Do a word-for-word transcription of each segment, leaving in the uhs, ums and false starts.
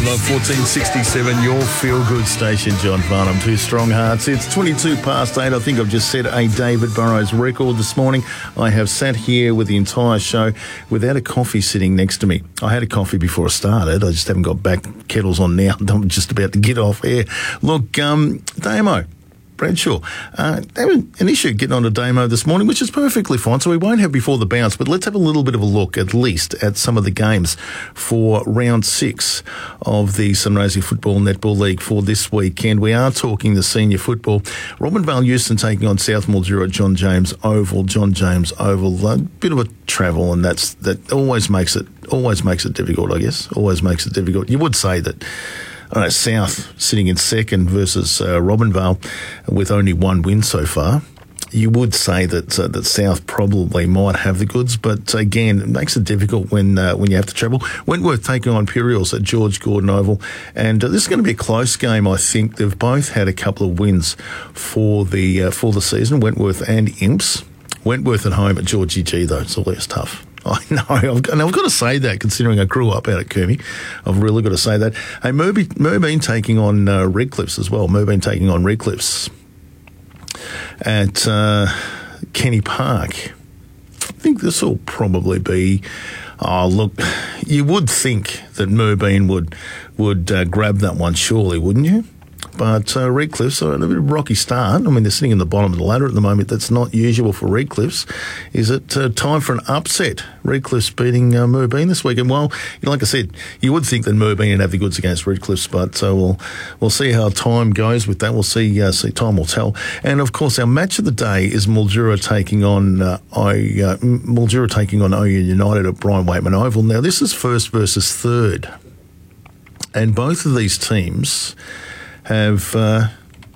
Love fourteen sixty-seven, your feel-good station, John Farnham. Two strong hearts. It's twenty-two past eight. I think I've just set a David Burrows record this morning. I have sat here with the entire show without a coffee sitting next to me. I had a coffee before I started. I just haven't got back. Kettle's on now. I'm just about to get off air. Look, um, Damo Bradshaw, uh, they were an issue getting on to Damo this morning, which is perfectly fine, so we won't have before the bounce, but let's have a little bit of a look, at least, at some of the games for round six of the Sunraysia Football Netball League for this weekend. We are talking the senior football. Robinvale Euston taking on South Mildura at John James Oval. John James Oval, a bit of a travel, and that's that always makes it always makes it difficult, I guess. Always makes it difficult. You would say that I know, South sitting in second versus uh, Robinvale with only one win so far. You would say that uh, that South probably might have the goods, but again, it makes it difficult when uh, when you have to travel. Wentworth taking on Purials at George Gordon Oval, and uh, this is going to be a close game. I think they've both had a couple of wins for the uh, for the season. Wentworth and Imps. Wentworth at home at George G, though, it's always tough. I know, I've got, and I've got to say that, considering I grew up out at Coombe. I've really got to say that. Hey, Merby, Merbeen taking on uh, Redcliffs as well. Merbeen taking on Redcliffs at uh, Kenny Park. I think this will probably be... Oh, look, you would think that Merbeen would, would uh, grab that one, surely, wouldn't you? But uh, Redcliffs are a bit of a rocky start. I mean, they're sitting in the bottom of the ladder at the moment. That's not usual for Redcliffs. Is it uh, time for an upset? Redcliffs beating uh, Merbeen this weekend. Well, like I said, you would think that Merbeen would have the goods against Redcliffs, but uh, we'll we'll see how time goes with that. We'll see. Uh, see, time will tell. And of course, our match of the day is Mildura taking on uh, I, uh, Mildura taking on Oyen United at Brian Waitman Oval. Now, this is first versus third, and both of these teams have, uh,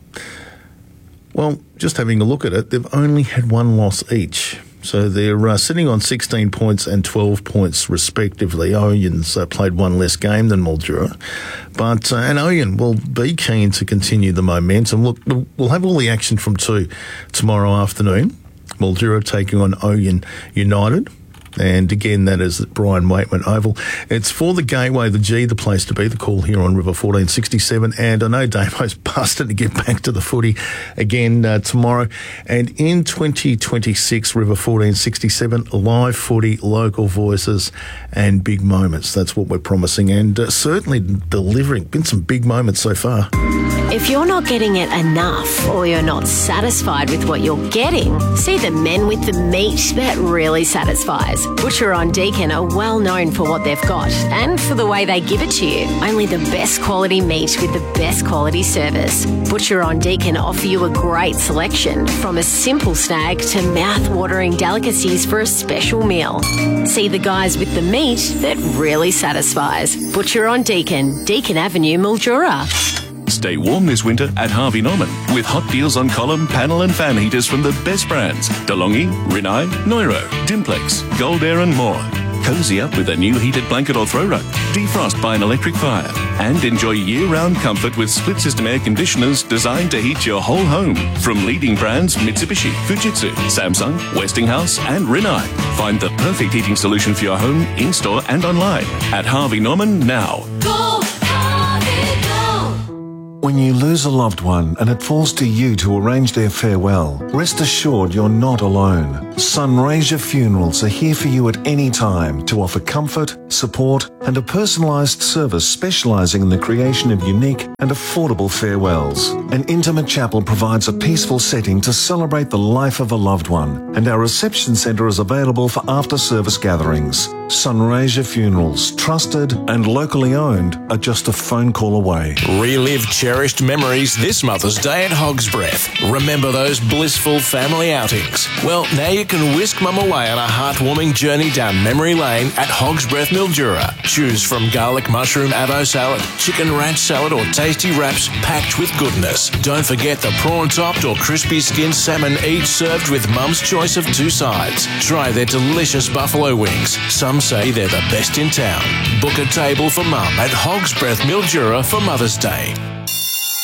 well, just having a look at it, they've only had one loss each. So they're uh, sitting on sixteen points and twelve points respectively. Oyen's uh, played one less game than Mildura. But, uh, and Oyen will be keen to continue the momentum. Look, we'll have all the action from two tomorrow afternoon. Mildura taking on Oyen United. And again, that is at Brian Waitman Oval. It's for the Gateway, the G, the place to be, the call here on River fourteen sixty-seven. And I know Damo's busted to get back to the footy again uh, tomorrow. And in twenty twenty-six, River fourteen sixty-seven, live footy, local voices and big moments. That's what we're promising, and uh, certainly delivering. Been some big moments so far. If you're not getting it enough, or you're not satisfied with what you're getting, see the men with the meat that really satisfies. Butcher on Deakin are well known for what they've got and for the way they give it to you. Only the best quality meat with the best quality service. Butcher on Deakin offer you a great selection, from a simple snag to mouth-watering delicacies for a special meal. See the guys with the meat that really satisfies. Butcher on Deakin, Deakin Avenue, Mildura. Stay warm this winter at Harvey Norman with hot deals on column, panel and fan heaters from the best brands: DeLonghi, Rinnai, Neuro, Dimplex, Goldair and more. Cozy up with a new heated blanket or throw rug. Defrost by an electric fire. And enjoy year-round comfort with split-system air conditioners designed to heat your whole home. From leading brands Mitsubishi, Fujitsu, Samsung, Westinghouse and Rinnai. Find the perfect heating solution for your home, in-store and online at Harvey Norman now. Go, Harvey, go! When you lose a loved one and it falls to you to arrange their farewell, rest assured you're not alone. Sunraysia Funerals are here for you at any time to offer comfort, support and a personalised service specialising in the creation of unique and affordable farewells. An intimate chapel provides a peaceful setting to celebrate the life of a loved one, and our reception centre is available for after-service gatherings. Sunraysia Funerals, trusted and locally owned, are just a phone call away. Relive cherished memories this Mother's Day at Hog's Breath. Remember those blissful family outings? Well, now you can whisk Mum away on a heartwarming journey down memory lane at Hog's Breath Mildura. Choose from garlic mushroom avo salad, chicken ranch salad or tasty wraps packed with goodness. Don't forget the prawn-topped or crispy skinned salmon, each served with Mum's choice of two sides. Try their delicious buffalo wings. Some say they're the best in town. Book a table for Mum at Hog's Breath Mildura for Mother's Day.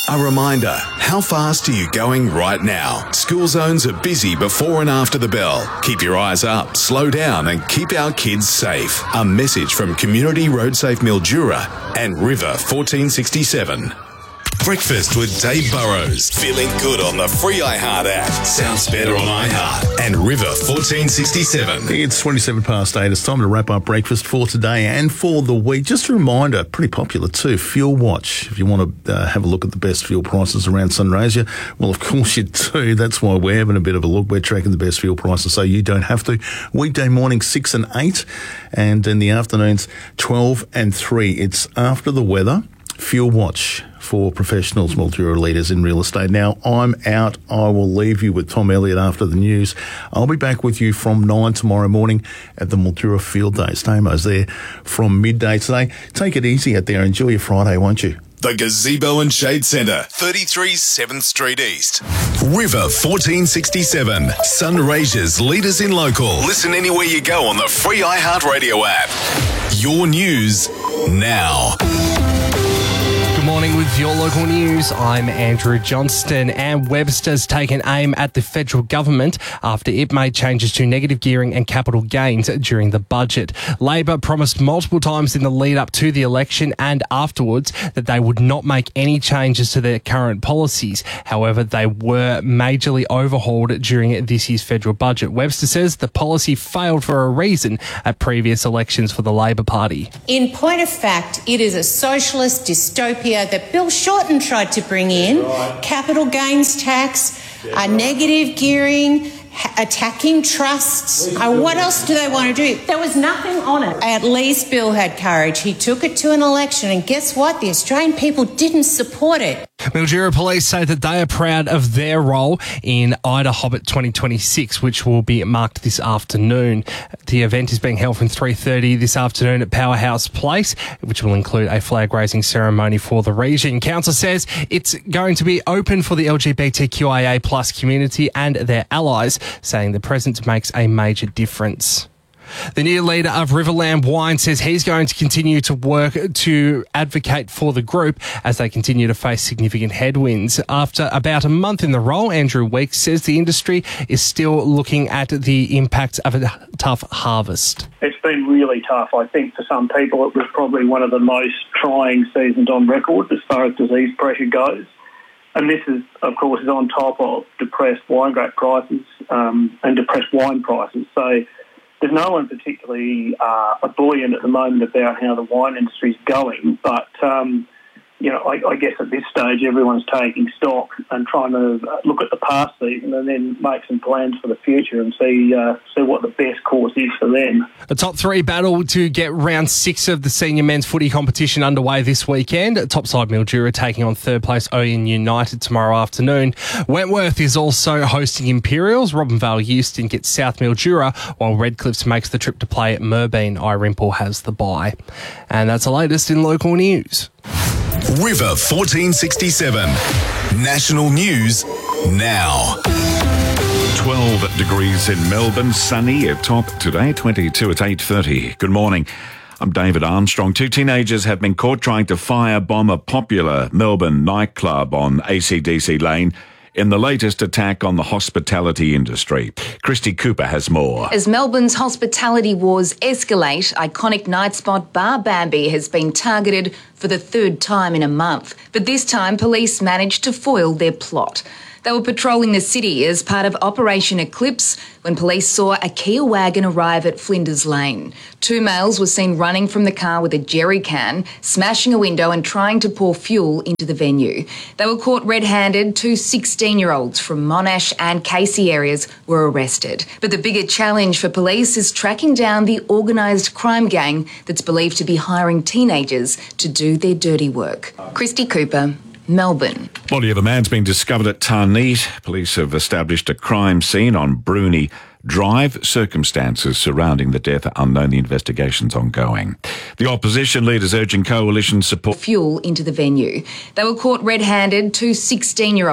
A reminder, how fast are you going right now? School zones are busy before and after the bell. Keep your eyes up, slow down and keep our kids safe. A message from Community Road Safe Mildura and River fourteen sixty-seven. Breakfast with Dave Burrows. Feeling good on the free iHeart app. Sounds better on iHeart. And River fourteen sixty-seven. It's twenty-seven past eight. It's time to wrap up breakfast for today and for the week. Just a reminder, pretty popular too, Fuel Watch. If you want to uh, have a look at the best fuel prices around Sunraysia, well, of course you do. That's why we're having a bit of a look. We're tracking the best fuel prices so you don't have to. Weekday morning, six and eight. And in the afternoons, twelve and three. It's after the weather. Fuel Watch for professionals, Mildura leaders in real estate. Now, I'm out. I will leave you with Tom Elliott after the news. I'll be back with you from nine tomorrow morning at the Mildura Field Day. Stamo's there from midday today. Take it easy out there. Enjoy your Friday, won't you? The Gazebo and Shade Centre, thirty-three seventh Street East. River fourteen sixty-seven. Sunraysia's leaders in local. Listen anywhere you go on the free iHeartRadio app. Your news now. Good morning with your local news. I'm Andrew Johnston, and Webster's taken aim at the federal government after it made changes to negative gearing and capital gains during the budget. Labor promised multiple times in the lead up to the election and afterwards that they would not make any changes to their current policies. However, they were majorly overhauled during this year's federal budget. Webster says the policy failed for a reason at previous elections for the Labor Party. In point of fact, it is a socialist dystopia that Bill Shorten tried to bring in, capital gains tax, uh, negative gearing, ha- attacking trusts. Uh, what else do they want to do? There was nothing on it. At least Bill had courage. He took it to an election, and guess what? The Australian people didn't support it. Mildura Police say that they are proud of their role in Ida Hobbit twenty twenty-six, which will be marked this afternoon. The event is being held from three thirty this afternoon at Powerhouse Place, which will include a flag-raising ceremony for the region. Council says it's going to be open for the L G B T Q I A plus community and their allies, saying the presence makes a major difference. The new leader of Riverland Wine says he's going to continue to work to advocate for the group as they continue to face significant headwinds. After about a month in the role, Andrew Weeks says the industry is still looking at the impact of a tough harvest. It's been really tough. I think for some people it was probably one of the most trying seasons on record as far as disease pressure goes. And this is, of course, is on top of depressed wine grape prices um, and depressed wine prices. So there's no one particularly uh, ebullient at the moment about how the wine industry is going, but um, you know, I, I guess at this stage everyone's taking stock and trying to look at the past season and then make some plans for the future and see uh, see what the best course is for them. The top three battle to get round six of the senior men's footy competition underway this weekend. Topside Mildura taking on third place Oyen United tomorrow afternoon. Wentworth is also hosting Imperials. Robinvale Euston gets South Mildura, while Redcliffs makes the trip to play at Merbein. Irimple has the bye. And that's the latest in local news. River fourteen sixty-seven. National news now. twelve degrees in Melbourne, sunny at top today, twenty-two at eight thirty. Good morning. I'm David Armstrong. Two teenagers have been caught trying to firebomb a popular Melbourne nightclub on A C D C Lane in the latest attack on the hospitality industry. Christy Cooper has more. As Melbourne's hospitality wars escalate, iconic night spot Bar Bambi has been targeted for the third time in a month. But this time, police managed to foil their plot. They were patrolling the city as part of Operation Eclipse when police saw a Kia wagon arrive at Flinders Lane. Two males were seen running from the car with a jerry can, smashing a window and trying to pour fuel into the venue. They were caught red-handed. Two sixteen-year-olds from Monash and Casey areas were arrested. But the bigger challenge for police is tracking down the organised crime gang that's believed to be hiring teenagers to do their dirty work. Christy Cooper, Melbourne. Body of a man's been discovered at Tarneet. Police have established a crime scene on Bruni Drive. Circumstances surrounding the death are unknown. The investigation's ongoing. The opposition leaders urging coalition support. Fuel into the venue. They were caught red-handed. Two sixteen-year-olds